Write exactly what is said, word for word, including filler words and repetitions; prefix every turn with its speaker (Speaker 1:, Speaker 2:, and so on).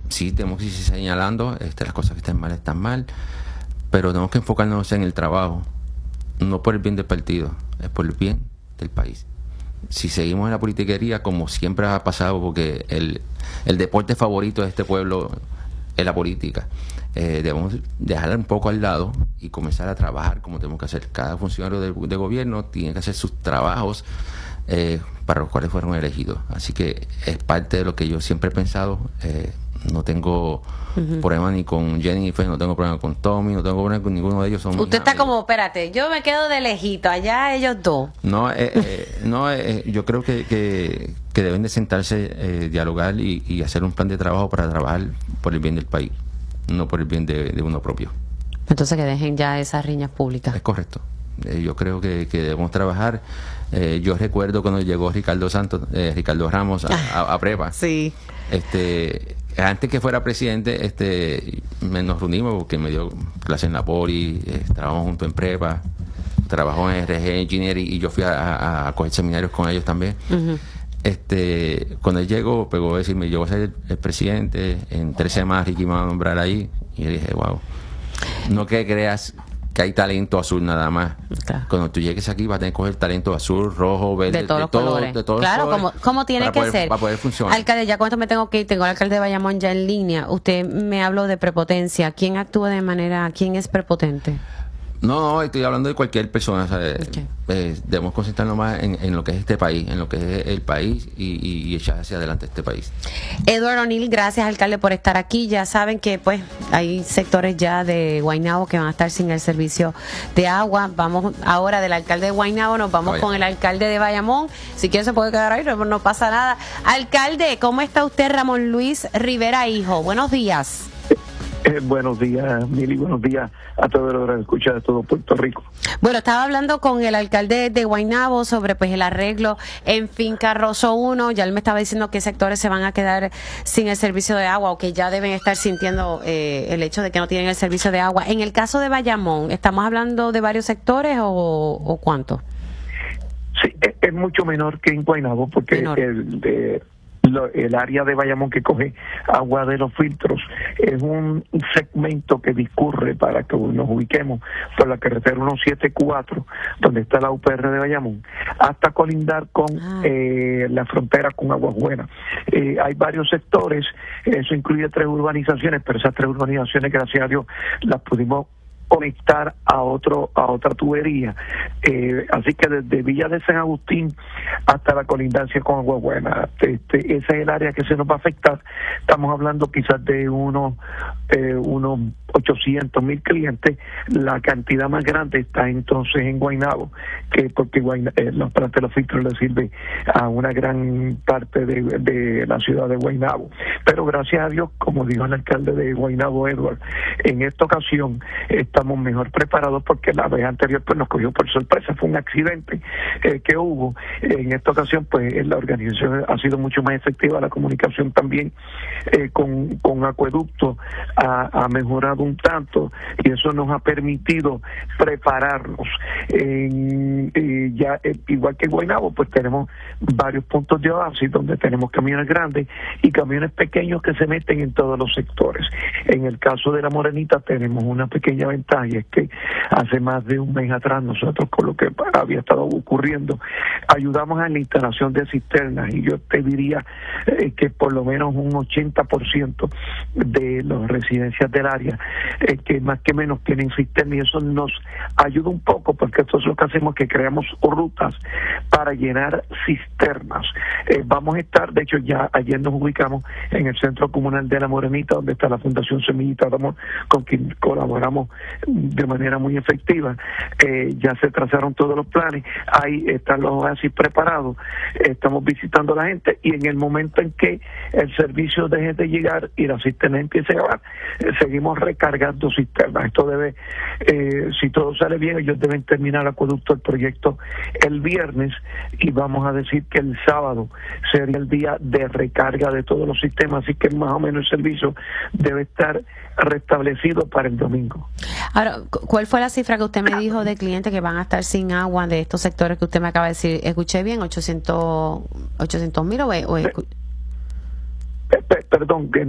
Speaker 1: sí tenemos que ir señalando este, las cosas que están mal, están mal, pero tenemos que enfocarnos en el trabajo, no por el bien del partido, es por el bien del país. Si seguimos en la politiquería, como siempre ha pasado, porque el, el deporte favorito de este pueblo es la política, eh, debemos dejarla un poco al lado y comenzar a trabajar como tenemos que hacer. Cada funcionario de, de gobierno tiene que hacer sus trabajos eh, para los cuales fueron elegidos. Así que es parte de lo que yo siempre he pensado. Eh, no tengo uh-huh. problema ni con Jennifer, no tengo problema con Tommy, no tengo problema con ninguno de ellos. Son
Speaker 2: Usted está amigos. Como, espérate, yo me quedo de lejito, allá ellos dos.
Speaker 1: No, eh, eh, no eh, yo creo que, que, que deben de sentarse, eh, dialogar y, y hacer un plan de trabajo para trabajar por el bien del país, no por el bien de, de uno propio.
Speaker 2: Entonces que dejen ya esas riñas públicas.
Speaker 1: Es correcto. Eh, yo creo que, que debemos trabajar. Eh, yo recuerdo cuando llegó Ricardo Santos, eh, Ricardo Ramos a, a, a Prepa.
Speaker 2: Sí.
Speaker 1: Este, antes que fuera presidente, este, me, nos reunimos porque me dio clase en la Poli, eh, trabajamos juntos en Prepa, trabajó en R G Engineering y yo fui a, a, a coger seminarios con ellos también. Uh-huh. Este, cuando él llegó, pegó a decirme, yo voy a ser el, el presidente, en tres semanas Ricky me va a nombrar ahí, y yo dije, wow, no que creas que hay talento azul nada más. Claro. Cuando tú llegues aquí vas a tener que coger talento azul, rojo, verde,
Speaker 2: de todos
Speaker 1: de
Speaker 2: los
Speaker 1: todo,
Speaker 2: colores.
Speaker 1: De todos
Speaker 2: claro,
Speaker 1: los colores,
Speaker 2: como, como tiene que
Speaker 1: poder,
Speaker 2: ser.
Speaker 1: Para poder funcionar.
Speaker 2: Alcalde, ya con esto me tengo que ir, tengo al alcalde de Bayamón ya en línea. Usted me habló de prepotencia. ¿Quién actúa de manera, quién es prepotente?
Speaker 1: No, no, estoy hablando de cualquier persona. O sea, okay. eh, debemos concentrarnos más en, en lo que es este país, en lo que es el país y, y, y echar hacia adelante este país.
Speaker 2: Edward O'Neill, gracias alcalde por estar aquí. Ya saben que pues hay sectores ya de Guaynabo que van a estar sin el servicio de agua. Vamos ahora del alcalde de Guaynabo, nos vamos Vaya. con el alcalde de Bayamón. Si quiere se puede quedar ahí, no, no pasa nada. Alcalde, ¿cómo está usted? Ramón Luis Rivera, hijo. Buenos días.
Speaker 3: Eh, buenos días, Mili, buenos días a todos los que escuchan de todo Puerto Rico.
Speaker 2: Bueno, estaba hablando con el alcalde de Guaynabo sobre pues el arreglo en Finca Rosso uno. Ya él me estaba diciendo qué sectores se van a quedar sin el servicio de agua o que ya deben estar sintiendo eh, el hecho de que no tienen el servicio de agua. En el caso de Bayamón, ¿estamos hablando de varios sectores o, o cuánto?
Speaker 3: Sí, es, es mucho menor que en Guaynabo porque menor. el de Lo, el área de Bayamón que coge agua de los filtros es un segmento que discurre, para que nos ubiquemos, por la carretera ciento setenta y cuatro, donde está la U P R de Bayamón, hasta colindar con ah. eh, la frontera con Aguas Buenas. Eh, hay varios sectores, eso incluye tres urbanizaciones, pero esas tres urbanizaciones, gracias a Dios, las pudimos conectar a otro a otra tubería, eh, así que desde Villa de San Agustín hasta la colindancia con Agua Buena, este, ese es el área que se nos va a afectar. Estamos hablando quizás de unos eh, unos ochocientos mil clientes. La cantidad más grande está entonces en Guaynabo, que porque Guayna, eh, los plantas de los filtros le sirve a una gran parte de, de la ciudad de Guaynabo. Pero gracias a Dios, como dijo el alcalde de Guaynabo, Edward, en esta ocasión está estamos mejor preparados porque la vez anterior pues nos cogió por sorpresa, fue un accidente eh, que hubo. En esta ocasión pues la organización ha sido mucho más efectiva, la comunicación también eh, con, con Acueducto ha, ha mejorado un tanto y eso nos ha permitido prepararnos. En, eh, ya eh, igual que Guaynabo pues tenemos varios puntos de oasis donde tenemos camiones grandes y camiones pequeños que se meten en todos los sectores. En el caso de La Morenita tenemos una pequeña ventaja y es que hace más de un mes atrás nosotros, con lo que había estado ocurriendo, ayudamos a la instalación de cisternas y yo te diría eh, que por lo menos un ochenta por ciento de las residencias del área eh, que más que menos tienen cisternas y eso nos ayuda un poco porque esto es lo que hacemos, que creamos rutas para llenar cisternas. Eh, vamos a estar, de hecho ya ayer nos ubicamos en el Centro Comunal de La Morenita donde está la Fundación Semillita de Amor, con quien colaboramos de manera muy efectiva. Eh, ya se trazaron todos los planes, ahí están los oasis preparados, estamos visitando a la gente y en el momento en que el servicio deje de llegar y la cisterna empiece a llegar, eh, seguimos recargando cisternas. Esto debe, eh, si todo sale bien, ellos deben terminar acueducto el proyecto el viernes y vamos a decir que el sábado sería el día de recarga de todos los sistemas, así que más o menos el servicio debe estar restablecido para el domingo.
Speaker 2: Ahora, ¿cuál fue la cifra que usted me dijo de clientes que van a estar sin agua de estos sectores que usted me acaba de decir? ¿Escuché bien? ¿ochocientos mil o, o
Speaker 3: Perdón, que